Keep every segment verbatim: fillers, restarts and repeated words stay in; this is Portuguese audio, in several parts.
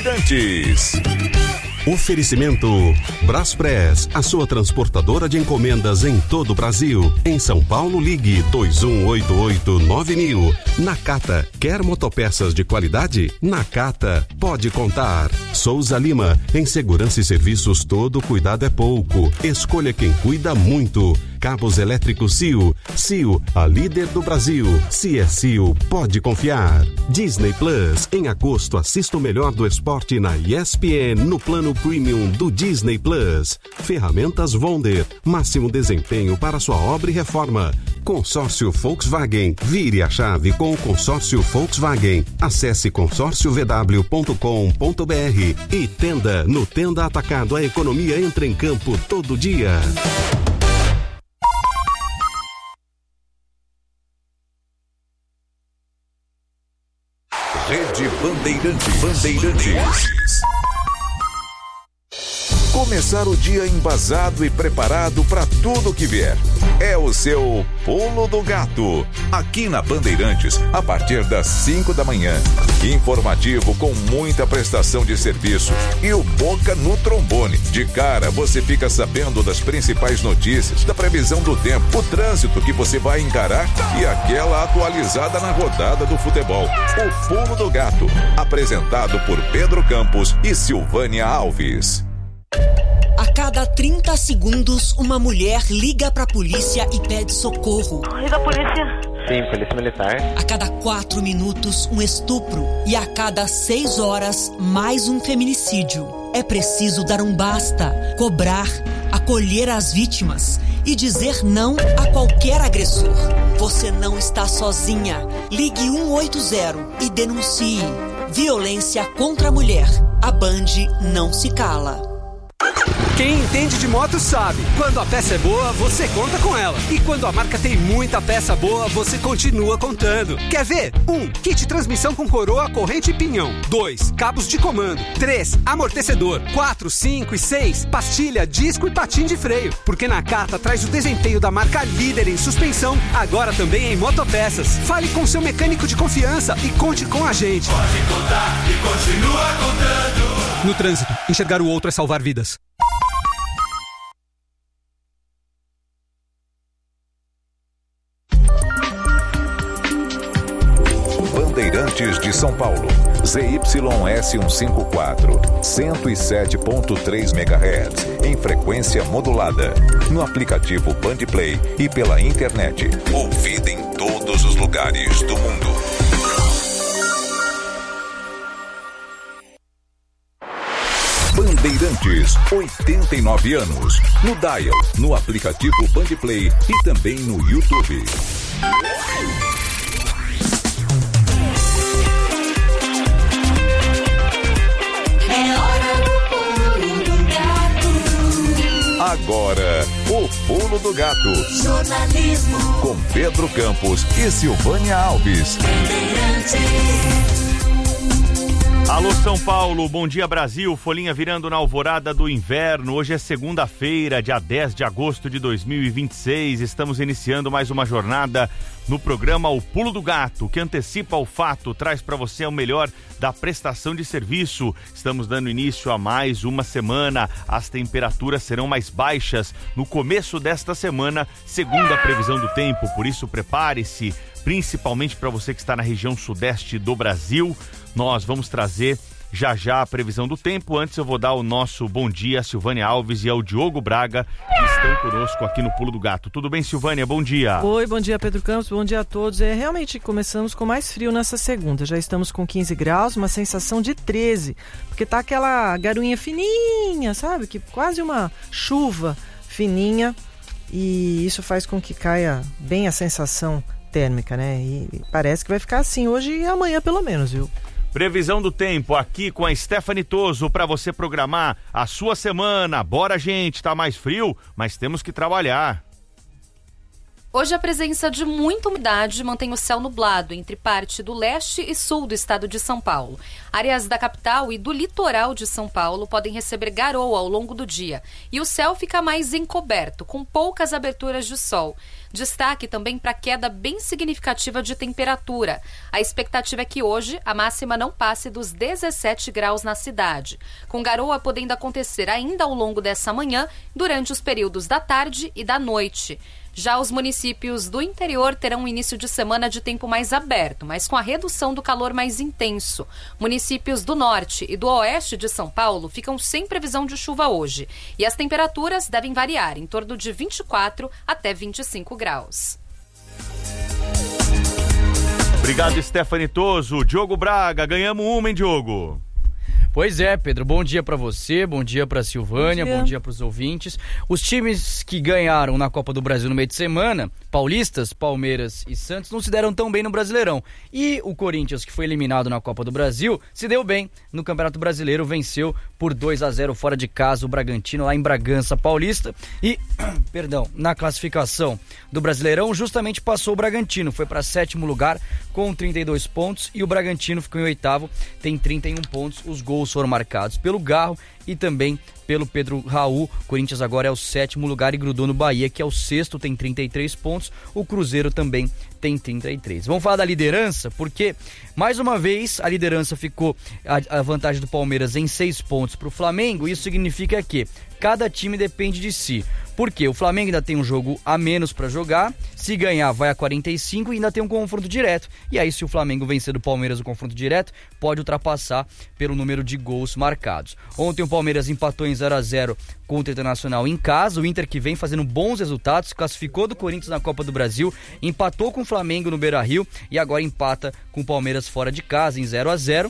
Bandeirantes. Oferecimento Braspress, a sua transportadora de encomendas em todo o Brasil. Em São Paulo, ligue dois um oito oito nove mil. Nakata, quer motopeças de qualidade? Nakata, pode contar. Souza Lima, em segurança e serviços todo cuidado é pouco. Escolha quem cuida muito. Cabos elétricos C I O. C I O, a líder do Brasil. Se é C I O, pode confiar. Disney Plus, em agosto assista o melhor do esporte na E S P N no plano Premium do Disney Plus. Ferramentas Wonder, máximo desempenho para sua obra e reforma. Consórcio Volkswagen, vire a chave com o consórcio Volkswagen. Acesse consórcio v w ponto com ponto b r e Tenda. No Tenda Atacado, a economia entra em campo todo dia. Rede Bandeirantes. Bandeirantes. Começar o dia embasado e preparado para tudo que vier. É o seu Pulo do Gato. Aqui na Bandeirantes, a partir das cinco da manhã. Informativo com muita prestação de serviço. E o Boca no trombone. De cara, você fica sabendo das principais notícias, da previsão do tempo, o trânsito que você vai encarar e aquela atualizada na rodada do futebol. O Pulo do Gato. Apresentado por Pedro Campos e Silvânia Alves. A cada trinta segundos, uma mulher liga pra polícia e pede socorro. Liga a polícia. Sim, polícia militar. A cada quatro minutos, um estupro. E a cada seis horas, mais um feminicídio. É preciso dar um basta, cobrar, acolher as vítimas e dizer não a qualquer agressor. Você não está sozinha. Ligue um oito zero e denuncie. Violência contra a mulher. A Band não se cala. Quem entende de moto sabe, quando a peça é boa, você conta com ela. E quando a marca tem muita peça boa, você continua contando. Quer ver? um. Kit transmissão com coroa, corrente e pinhão. dois. Cabos de comando. três. Amortecedor. quatro, cinco e seis. Pastilha, disco e patim de freio. Porque Nakata traz o desempenho da marca líder em suspensão, agora também em motopeças. Fale com seu mecânico de confiança e conte com a gente. Pode contar e continua contando. No trânsito, enxergar o outro é salvar vidas. Bandeirantes de São Paulo, Z Y S cento e cinquenta e quatro, cento e sete ponto três megahertz, em frequência modulada, no aplicativo Bandplay e pela internet, ouvida em todos os lugares do mundo. Bandeirantes, oitenta e nove anos, no Dial, no aplicativo Bandplay e também no YouTube. Agora, o Pulo do Gato. Jornalismo. Com Pedro Campos e Silvânia Alves. Alô São Paulo, bom dia Brasil, folhinha virando na alvorada do inverno. Hoje é segunda-feira, dia dez de agosto de dois mil e vinte e seis. Estamos iniciando mais uma jornada no programa O Pulo do Gato, que antecipa o fato, traz para você o melhor da prestação de serviço. Estamos dando início a mais uma semana. As temperaturas serão mais baixas no começo desta semana, segundo a previsão do tempo. Por isso, prepare-se, principalmente para você que está na região sudeste do Brasil. Nós vamos trazer já já a previsão do tempo. Antes eu vou dar o nosso bom dia a Silvânia Alves e ao Diogo Braga, que estão conosco aqui no Pulo do Gato. Tudo bem, Silvânia? Bom dia. Oi, bom dia, Pedro Campos, bom dia a todos. É, realmente começamos com mais frio nessa segunda. Já estamos com quinze graus, uma sensação de treze, porque tá aquela garoinha fininha, sabe? Que quase uma chuva fininha, e isso faz com que caia bem a sensação térmica, né? E parece que vai ficar assim hoje e amanhã pelo menos, viu? Previsão do tempo aqui com a Stephanie Toso para você programar a sua semana. Bora, gente, tá mais frio, mas temos que trabalhar. Hoje a presença de muita umidade mantém o céu nublado entre parte do leste e sul do estado de São Paulo. Áreas da capital e do litoral de São Paulo podem receber garoa ao longo do dia e o céu fica mais encoberto, com poucas aberturas de sol. Destaque também para queda bem significativa de temperatura. A expectativa é que hoje a máxima não passe dos dezessete graus na cidade, com garoa podendo acontecer ainda ao longo dessa manhã, durante os períodos da tarde e da noite. Já os municípios do interior terão um início de semana de tempo mais aberto, mas com a redução do calor mais intenso. Municípios do norte e do oeste de São Paulo ficam sem previsão de chuva hoje. E as temperaturas devem variar em torno de vinte e quatro até vinte e cinco graus. Obrigado, Stephanie Toso. Diogo Braga, ganhamos uma, hein, Diogo? Pois é, Pedro, bom dia pra você, bom dia pra Silvânia, bom dia, dia pros ouvintes. Os times que ganharam na Copa do Brasil no meio de semana, paulistas, Palmeiras e Santos, não se deram tão bem no Brasileirão. E o Corinthians, que foi eliminado na Copa do Brasil, se deu bem no Campeonato Brasileiro, venceu por dois a zero fora de casa o Bragantino, lá em Bragança Paulista. E, perdão, na classificação do Brasileirão, justamente passou o Bragantino, foi para sétimo lugar com trinta e dois pontos e o Bragantino ficou em oitavo, tem trinta e um pontos. Os gols foram marcados pelo Garro e também pelo Pedro Raul. Corinthians agora é o sétimo lugar e grudou no Bahia, que é o sexto, tem trinta e três pontos. O Cruzeiro também tem trinta e três. Vamos falar da liderança, porque mais uma vez a liderança ficou a, a vantagem do Palmeiras em seis pontos para o Flamengo. Isso significa que cada time depende de si. Porque o Flamengo ainda tem um jogo a menos para jogar, se ganhar vai a quarenta e cinco e ainda tem um confronto direto. E aí, se o Flamengo vencer do Palmeiras o confronto direto, pode ultrapassar pelo número de gols marcados. Ontem o Palmeiras empatou em zero a zero contra o Internacional em casa. O Inter, que vem fazendo bons resultados, classificou do Corinthians na Copa do Brasil, empatou com o Flamengo no Beira-Rio e agora empata com o Palmeiras fora de casa em zero a zero.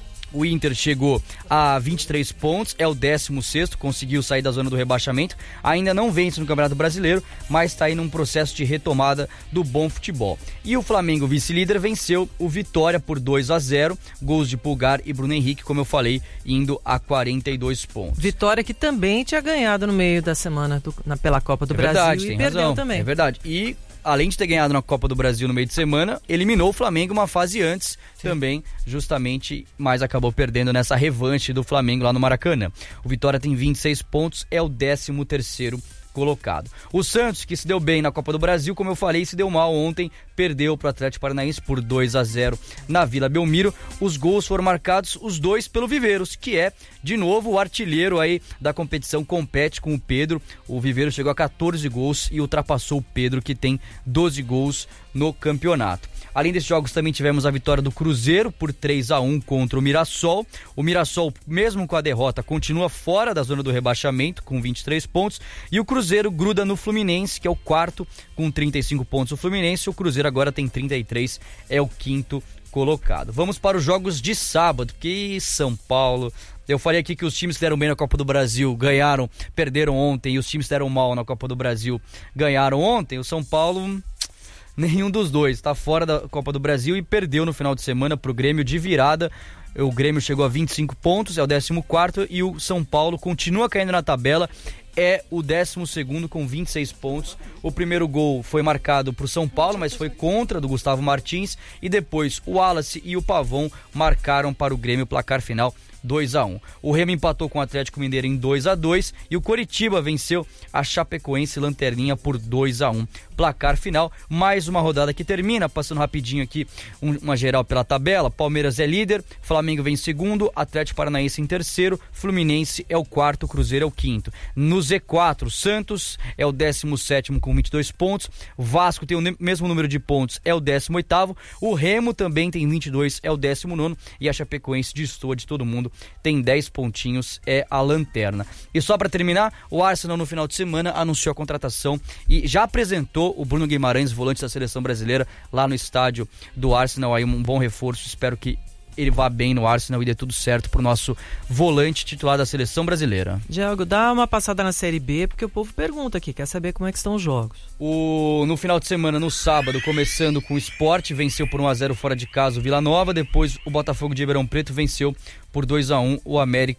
O Inter chegou a vinte e três pontos, é o décimo sexto, conseguiu sair da zona do rebaixamento, ainda não vence no Campeonato Brasileiro, mas está aí num processo de retomada do bom futebol. E o Flamengo, vice-líder, venceu o Vitória por dois a zero, gols de Pulgar e Bruno Henrique, como eu falei, indo a quarenta e dois pontos. Vitória que também tinha ganhado no meio da semana do, na, pela Copa do é Brasil verdade, e tem perdeu razão, também. É verdade, e além de ter ganhado na Copa do Brasil no meio de semana, eliminou o Flamengo uma fase antes, sim, também, justamente, mas acabou perdendo nessa revanche do Flamengo lá no Maracanã. O Vitória tem vinte e seis pontos, é o décimo terceiro colocado. O Santos, que se deu bem na Copa do Brasil, como eu falei, se deu mal ontem, perdeu para o Atlético Paranaense por dois a zero na Vila Belmiro. Os gols foram marcados, os dois pelo Viveiros, que é, de novo, o artilheiro aí da competição, compete com o Pedro. O Viveiros chegou a catorze gols e ultrapassou o Pedro, que tem doze gols no campeonato. Além desses jogos, também tivemos a vitória do Cruzeiro por três a um contra o Mirassol. O Mirassol, mesmo com a derrota, continua fora da zona do rebaixamento, com vinte e três pontos. E o Cruzeiro gruda no Fluminense, que é o quarto, com trinta e cinco pontos o Fluminense. O Cruzeiro agora tem trinta e três, é o quinto colocado. Vamos para os jogos de sábado, que São Paulo... Eu falei aqui que os times que deram bem na Copa do Brasil ganharam, perderam ontem, e os times que deram mal na Copa do Brasil ganharam ontem. O São Paulo... Nenhum dos dois, está fora da Copa do Brasil e perdeu no final de semana para o Grêmio de virada. O Grêmio chegou a vinte e cinco pontos, é o décimo quarto, e o São Paulo continua caindo na tabela, é o décimo segundo com vinte e seis pontos. O primeiro gol foi marcado para o São Paulo, mas foi contra do Gustavo Martins, e depois o Wallace e o Pavão marcaram para o Grêmio, placar final dois a um. O Remo empatou com o Atlético Mineiro em dois a dois e o Coritiba venceu a Chapecoense Lanterninha por dois a um. Placar final, mais uma rodada que termina, passando rapidinho aqui um, uma geral pela tabela. Palmeiras é líder, Flamengo vem em segundo, Atlético Paranaense em terceiro, Fluminense é o quarto, Cruzeiro é o quinto. No Z quatro, Santos é o décimo sétimo com vinte e dois pontos, Vasco tem o mesmo número de pontos, é o décimo oitavo, o Remo também tem vinte e dois, é o décimo nono, e a Chapecoense destoa de todo mundo, tem dez pontinhos, é a lanterna. E só para terminar, o Arsenal no final de semana anunciou a contratação e já apresentou o Bruno Guimarães, volante da seleção brasileira, lá no estádio do Arsenal, aí um bom reforço, espero que ele vá bem no Arsenal e dê tudo certo pro nosso volante titular da seleção brasileira. Diego, dá uma passada na Série B, porque o povo pergunta aqui, quer saber como é que estão os jogos. O, no final de semana, no sábado, começando com o Sport, venceu por um a zero fora de casa o Vila Nova, depois o Botafogo de Ribeirão Preto venceu por dois a um o América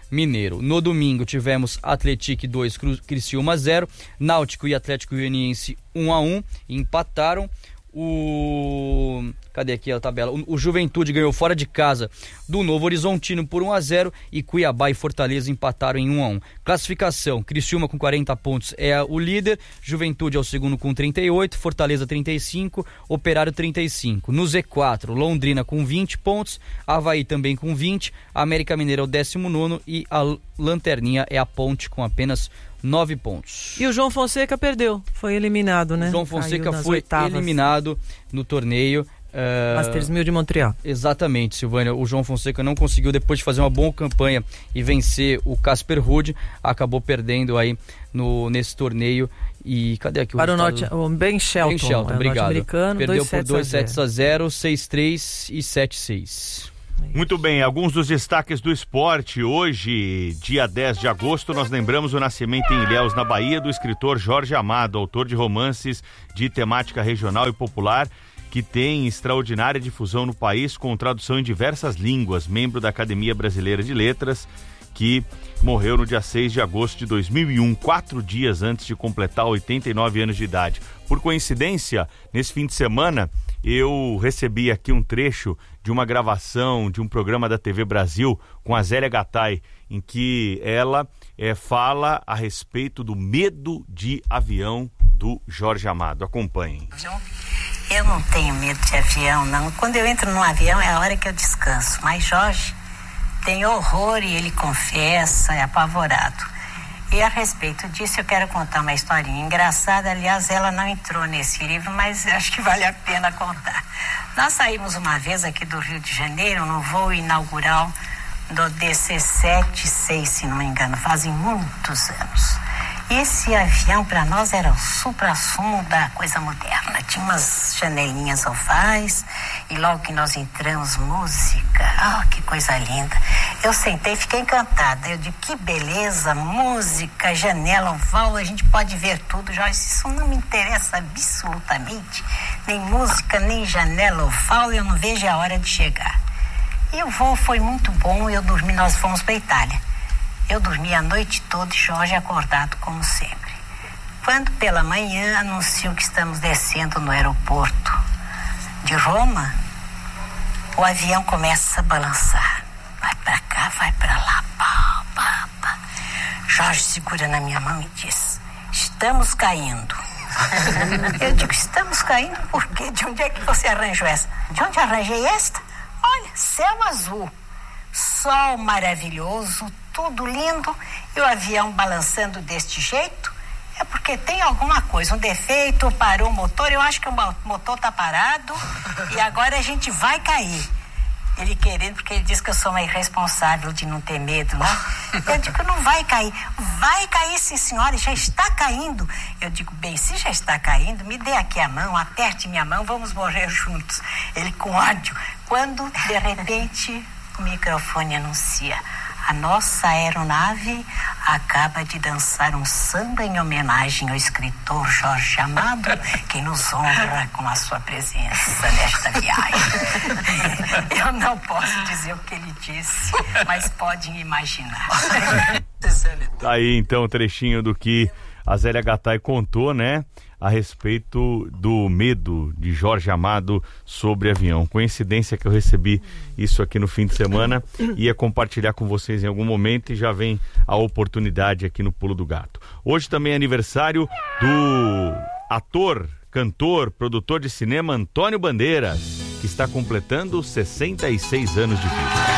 Mineiro. No domingo tivemos Atlético dois, Criciúma zero, Náutico e Atlético Goianiense um a um, empataram. O... Cadê aqui a tabela? O, o Juventude ganhou fora de casa do Novo Horizontino por um a zero e Cuiabá e Fortaleza empataram em um a um. Classificação: Criciúma com quarenta pontos é o líder, Juventude é o segundo com trinta e oito, Fortaleza trinta e cinco, Operário trinta e cinco. No Z quatro, Londrina com vinte pontos, Avaí também com vinte, América Mineira é o décimo nono e a Lanterninha é a Ponte com apenas nove pontos. E o João Fonseca perdeu, foi eliminado, né? João Fonseca foi oitavas. eliminado no torneio. Uh, Masters mil de Montreal. Exatamente, Silvânia. O João Fonseca não conseguiu, depois de fazer uma boa campanha e vencer o Casper Ruud, acabou perdendo aí no, nesse torneio. E cadê aqui o Para o, norte, o Ben Shelton, Ben Shelton, é obrigado. Perdeu por dois sets a zero, seis três e sete seis. Muito bem, alguns dos destaques do esporte. Hoje, dia dez de agosto, nós lembramos o nascimento em Ilhéus, na Bahia, do escritor Jorge Amado, autor de romances de temática regional e popular, que tem extraordinária difusão no país, com tradução em diversas línguas, membro da Academia Brasileira de Letras, que morreu no dia seis de agosto de dois mil e um, quatro dias antes de completar oitenta e nove anos de idade. Por coincidência, nesse fim de semana, eu recebi aqui um trecho de uma gravação de um programa da T V Brasil com a Zélia Gattai, em que ela é, fala a respeito do medo de avião do Jorge Amado. Acompanhem. Eu não tenho medo de avião, não. Quando eu entro num avião é a hora que eu descanso. Mas Jorge tem horror e ele confessa, é apavorado. E a respeito disso eu quero contar uma historinha engraçada. Aliás, ela não entrou nesse livro, mas acho que vale a pena contar. Nós saímos uma vez aqui do Rio de Janeiro no voo inaugural do D C sete seis, se não me engano, fazem muitos anos. Esse avião para nós era o supra-sumo da coisa moderna. Tinha umas janelinhas ovais e logo que nós entramos, música, ah, oh, que coisa linda. Eu sentei e fiquei encantada. Eu digo, que beleza, música, janela oval, a gente pode ver tudo. Jorge, isso não me interessa absolutamente, nem música, nem janela oval, eu não vejo a hora de chegar. E o voo foi muito bom, eu dormi, nós fomos para a Itália. Eu dormi a noite toda e Jorge acordado como sempre. Quando pela manhã anunciou que estamos descendo no aeroporto de Roma, o avião começa a balançar. Vai pra cá, vai pra lá, pá, pá, pá. Jorge segura na minha mão e diz, estamos caindo. Eu digo, estamos caindo por quê? De onde é que você arranjou essa? De onde arranjei esta? Olha, céu azul, sol maravilhoso, tudo lindo, e o avião balançando deste jeito, é porque tem alguma coisa, um defeito, parou o motor, eu acho que o motor está parado e agora a gente vai cair. Ele querendo, porque ele diz que eu sou uma irresponsável de não ter medo, né? Eu digo, não vai cair. Vai cair, sim, senhora, já está caindo. Eu digo, bem, se já está caindo, me dê aqui a mão, aperte minha mão, vamos morrer juntos. Ele com ódio. Quando, de repente, o microfone anuncia, a nossa aeronave acaba de dançar um samba em homenagem ao escritor Jorge Amado, que nos honra com a sua presença nesta viagem. Eu não posso dizer o que ele disse, mas podem imaginar. Tá aí então o trechinho do que a Zélia Gattai contou, né? A respeito do medo de Jorge Amado sobre avião. Coincidência que eu recebi isso aqui no fim de semana, ia compartilhar com vocês em algum momento e já vem a oportunidade aqui no Pulo do Gato. Hoje também é aniversário do ator, cantor, produtor de cinema Antônio Bandeiras, que está completando sessenta e seis anos de vida.